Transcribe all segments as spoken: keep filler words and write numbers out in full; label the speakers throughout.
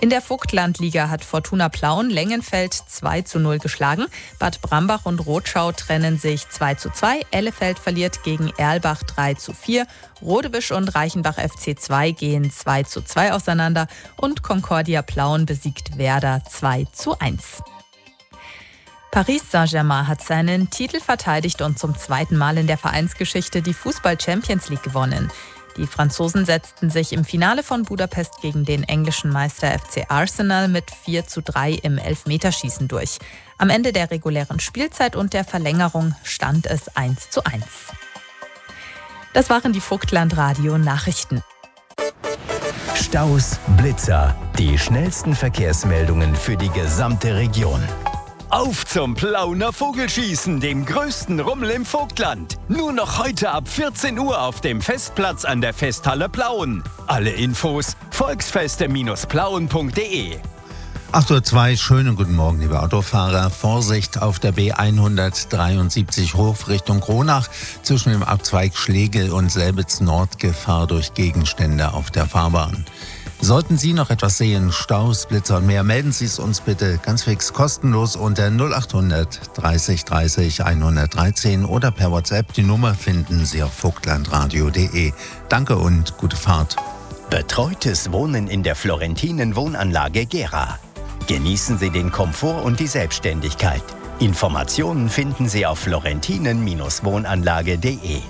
Speaker 1: In der Vogtlandliga hat Fortuna Plauen Lengenfeld zwei zu null geschlagen. Bad Brambach und Rotschau trennen sich zwei zu zwei. Ellefeld verliert gegen Erlbach drei zu vier. Rodewisch und Reichenbach F C zwei gehen zwei zu zwei auseinander. Und Concordia Plauen besiegt Werder zwei zu eins. Paris Saint-Germain hat seinen Titel verteidigt und zum zweiten Mal in der Vereinsgeschichte die Fußball-Champions League gewonnen. Die Franzosen setzten sich im Finale von Budapest gegen den englischen Meister F C Arsenal mit vier zu drei im Elfmeterschießen durch. Am Ende der regulären Spielzeit und der Verlängerung stand es eins zu eins. Das waren die Vogtland-Radio-Nachrichten.
Speaker 2: Staus, Blitzer, die schnellsten Verkehrsmeldungen für die gesamte Region. Auf zum Plauner Vogelschießen, dem größten Rummel im Vogtland. Nur noch heute ab vierzehn Uhr auf dem Festplatz an der Festhalle Plauen. Alle Infos volksfeste Bindestrich plauen punkt de.
Speaker 3: acht Uhr zwei, schönen guten Morgen, liebe Autofahrer. Vorsicht auf der B hundertdreiundsiebzig Hof Richtung Kronach. Zwischen dem Abzweig Schlegel und Selbitz Nord Gefahr durch Gegenstände auf der Fahrbahn. Sollten Sie noch etwas sehen, Staus, Blitzer und mehr, melden Sie es uns bitte ganz fix kostenlos unter null acht hundert dreißig dreißig hundertdreizehn oder per WhatsApp. Die Nummer finden Sie auf vogtlandradio punkt de. Danke und gute Fahrt.
Speaker 2: Betreutes Wohnen in der Florentinen Wohnanlage Gera. Genießen Sie den Komfort und die Selbstständigkeit. Informationen finden Sie auf florentinen Wohnanlage punkt de.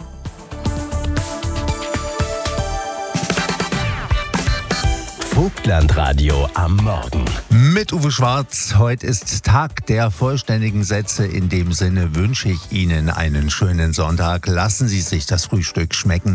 Speaker 2: Vogtlandradio am Morgen.
Speaker 3: Mit Uwe Schwarz. Heute ist Tag der vollständigen Sätze. In dem Sinne wünsche ich Ihnen einen schönen Sonntag. Lassen Sie sich das Frühstück schmecken.